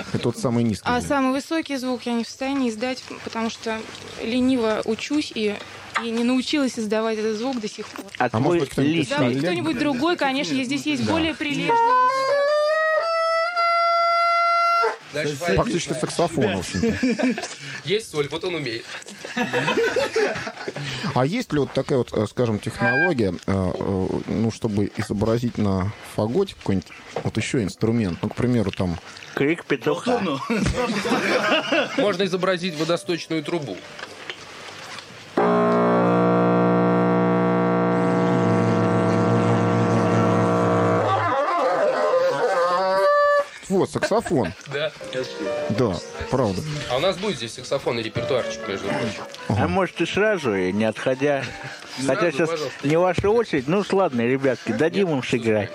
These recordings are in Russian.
Это тот самый низкий. А самый высокий звук я не в состоянии издать, потому что лениво учусь и не научилась издавать этот звук до сих пор. А может быть, кто-нибудь Да, кто-нибудь другой, конечно, здесь есть более прилежный. Фактически саксофон, в общем-то. Есть соль, вот он умеет. А есть ли вот такая вот, скажем, технология, ну, чтобы изобразить на фаготе какой-нибудь вот еще инструмент? Ну, к примеру, там... Крик петуха. Можно изобразить водосточную трубу. Вот, саксофон. Да. Да, правда. А у нас будет здесь саксофонный репертуарчик, между прочим. А может и сразу, и не отходя. Хотя сейчас пожалуйста. не ваша очередь. Ну, ладно, ребятки, дадим им сыграть.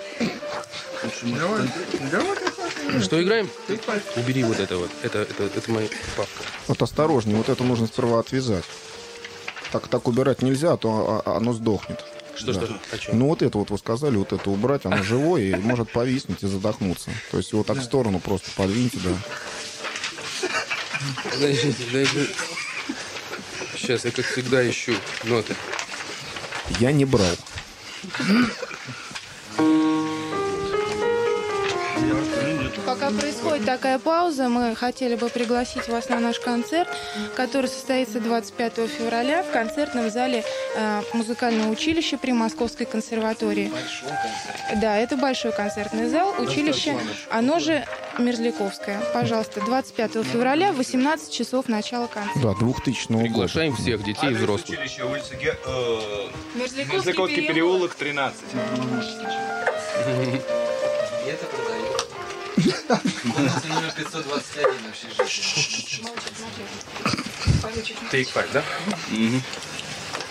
Что играем? Убери вот это вот. Это моя папка. Вот осторожнее, вот это нужно сперва отвязать. Так убирать нельзя, а то оно сдохнет. Что? О чем? Ну, вот это вот вы сказали, вот это убрать, оно живое и может повиснуть и задохнуться. То есть его так в сторону просто подвиньте, да. Значит, сейчас я, как всегда, ищу ноты. Я не брал. Пока происходит такая пауза, мы хотели бы пригласить вас на наш концерт, который состоится 25 февраля в концертном зале музыкального училища при Московской консерватории. Да, это большой концертный зал, училище, оно же Мерзляковское. Пожалуйста, 25 февраля в 18 часов начало концерта. Да, 2000 года. Приглашаем всех детей и взрослых. Училище, улица Мерзляковский переулок, 13. Это продаю. Номер 521 общежитие. Take 5, да?